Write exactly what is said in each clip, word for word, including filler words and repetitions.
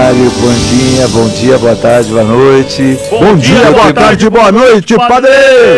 Mário, Pandinha, bom dia, boa tarde, boa noite. Bom, bom dia, dia, boa tarde, boa noite, padre!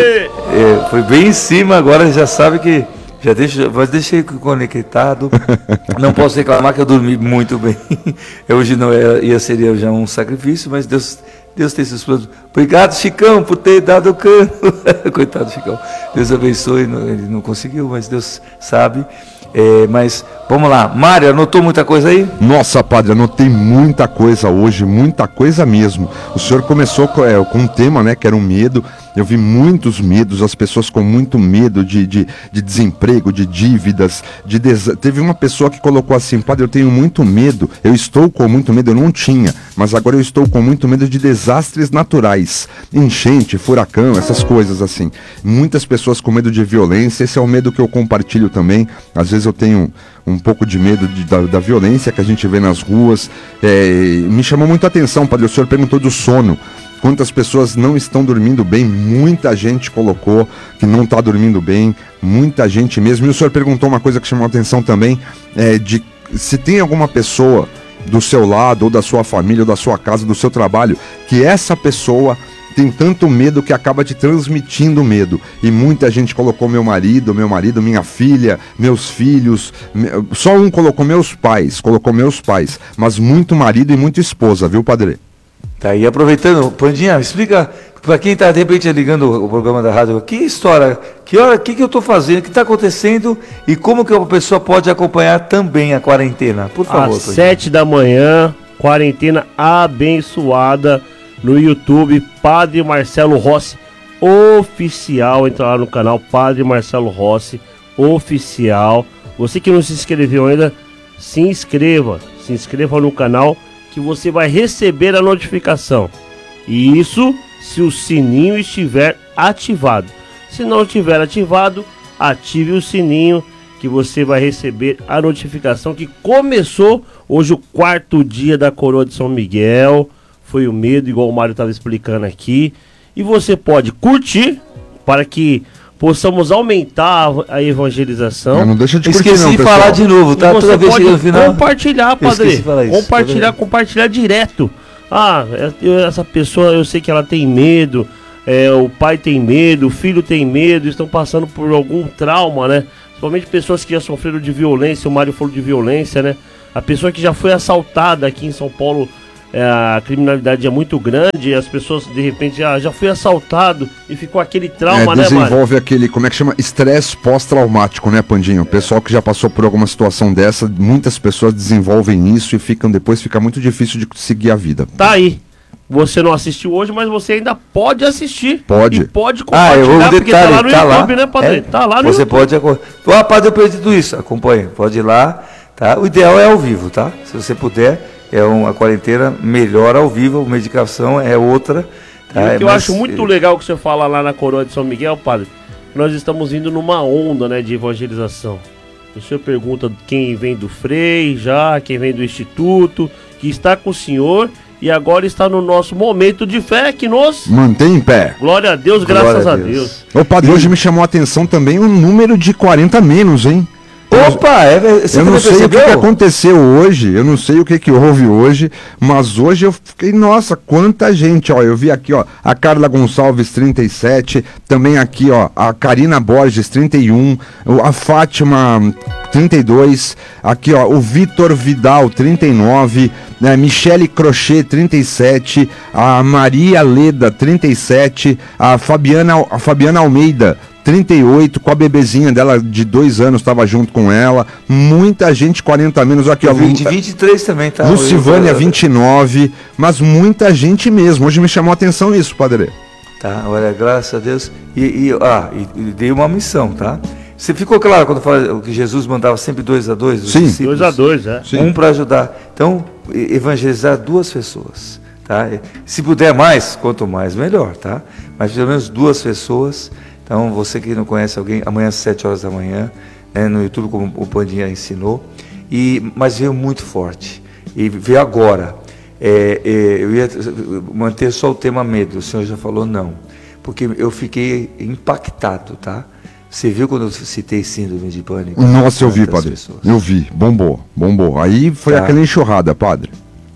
É, foi bem em cima, agora já sabe que já deixa, mas deixei conectado. Não posso reclamar que eu dormi muito bem. Hoje não ia, ia ser já um sacrifício, mas Deus, Deus tem seus planos. Obrigado, Chicão, por ter dado o cano. Coitado, Chicão. Deus abençoe, ele não conseguiu, mas Deus sabe. É, mas vamos lá, Mário, anotou muita coisa aí? Nossa, padre, anotei muita coisa hoje, muita coisa mesmo. O senhor começou com, é, com um tema, né, que era o medo. Eu vi muitos medos, as pessoas com muito medo de, de, de desemprego, de dívidas, de des... teve uma pessoa que colocou assim: padre, eu tenho muito medo, eu estou com muito medo, eu não tinha, mas agora eu estou com muito medo de desastres naturais, enchente, furacão, essas coisas assim. Muitas pessoas com medo de violência, esse é o medo que eu compartilho também. Às vezes eu tenho um pouco de medo de, da, da violência que a gente vê nas ruas. É, me chamou muito a atenção, padre, o senhor perguntou do sono. Quantas pessoas não estão dormindo bem? Muita gente colocou que não está dormindo bem, muita gente mesmo. E o senhor perguntou uma coisa que chamou a atenção também, é, de se tem alguma pessoa do seu lado, ou da sua família, ou da sua casa, do seu trabalho, que essa pessoa tem tanto medo que acaba te transmitindo medo. E muita gente colocou meu marido, meu marido, minha filha, meus filhos. Me... Só um colocou meus pais, colocou meus pais, mas muito marido e muita esposa, viu, padre? Tá aí, aproveitando, Pandinha, explica para quem está de repente ligando o programa da rádio, que história, que hora, que que eu estou fazendo, o que está acontecendo e como que a pessoa pode acompanhar também a quarentena, por favor. Às sete da manhã, quarentena abençoada no YouTube, Padre Marcelo Rossi Oficial, entra lá no canal Padre Marcelo Rossi Oficial. Você que não se inscreveu ainda, se inscreva, se inscreva no canal, que você vai receber a notificação. E isso se o sininho estiver ativado. Se não estiver ativado, ative o sininho, que você vai receber a notificação que começou hoje o quarto dia da Coroa de São Miguel. Foi o medo, igual o Mário estava explicando aqui. E você pode curtir para que possamos aumentar a evangelização. Não deixa de curtir, Esqueci não, de falar de novo, tá? Toda vez que no final compartilhar, padre. Isso, compartilhar, compartilhar direto. Ah, essa pessoa, eu sei que ela tem medo, é, o pai tem medo, o filho tem medo, estão passando por algum trauma, né? Principalmente pessoas que já sofreram de violência, o Mário falou de violência, né? A pessoa que já foi assaltada aqui em São Paulo, é, a criminalidade é muito grande, as pessoas de repente já, já foi assaltado e ficou aquele trauma, é, né, Mário? Desenvolve aquele, como é que chama? Estresse pós-traumático, né, Pandinho? O pessoal que já passou por alguma situação dessa, muitas pessoas desenvolvem isso e ficam, depois fica muito difícil de seguir a vida. Tá aí. Você não assistiu hoje, mas você ainda pode assistir. Pode. E pode Ah, eu compartilhar, vou porque detalhe, tá lá no tá YouTube, lá. né, padre? É, tá lá no você YouTube. pode acompanhar. Ah, padre, eu perdi tudo isso. Acompanhe, pode ir lá, tá? O ideal é ao vivo, tá? Se você puder, é uma quarentena melhor ao vivo, a medicação é outra. Tá? E o que eu Mas, acho muito legal que você fala lá na Coroa de São Miguel, padre, nós estamos indo numa onda, né, de evangelização. O senhor pergunta quem vem do Frei, já, quem vem do Instituto, que está com o senhor e agora está no nosso momento de fé que nos mantém em pé. Glória a Deus, graças Glória a a Deus. Deus. Ô, padre, hoje me chamou a atenção também o número de quarenta menos, hein? Opa, é, você eu não sei percebeu? o que, que aconteceu hoje, eu não sei o que, que houve hoje, mas hoje eu fiquei, nossa, quanta gente, ó, eu vi aqui, ó, a Carla Gonçalves, trinta e sete, também aqui, ó, a Karina Borges, trinta e um, a Fátima, trinta e dois, aqui, ó, o Vitor Vidal, trinta e nove, né, Michele Crochet, trinta e sete, a Maria Leda, trinta e sete, a Fabiana, a Fabiana Almeida, trinta e oito, com a bebezinha dela de dois anos, estava junto com ela. Muita gente, quarenta menos aqui, ó. vinte, vinte e três também, tá? Lucivânia, vinte e nove, mas muita gente mesmo. Hoje me chamou a atenção isso, padre. Tá, olha, graças a Deus. E, e, ah, e, e dei uma missão, tá? Você ficou claro quando fala que Jesus mandava sempre dois a dois? Sim, dois a dois, é. Sim. Um para ajudar. Então, evangelizar duas pessoas, tá? Se puder mais, quanto mais, melhor, tá? Mas pelo menos duas pessoas. Então, você que não conhece alguém, amanhã às sete horas da manhã, né, no YouTube, como o Pandinha ensinou, e, mas veio muito forte, e veio agora. É, é, eu ia manter só o tema medo, o senhor já falou não, porque eu fiquei impactado, tá? Você viu quando eu citei síndrome de pânico? Nossa, eu vi, padre, pessoas? eu vi, bombou, bombou. Aí foi tá. Aquela enxurrada, padre.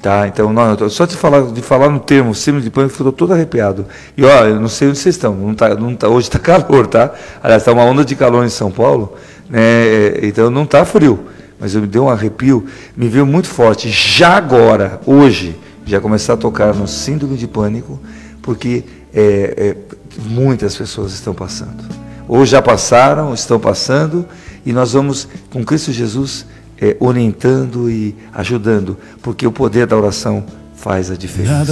Tá, então, não, só de falar, de falar no termo síndrome de pânico, eu estou todo arrepiado. E ó, eu não sei onde vocês estão, não tá, não tá, hoje está calor, tá? Aliás, está uma onda de calor em São Paulo, né? Então não está frio, mas eu me deu um arrepio, me veio muito forte. Já agora, hoje, já começar a tocar no síndrome de pânico, porque é, é, muitas pessoas estão passando. Ou já passaram, estão passando, e nós vamos, com Cristo Jesus, É, orientando e ajudando, porque o poder da oração faz a diferença.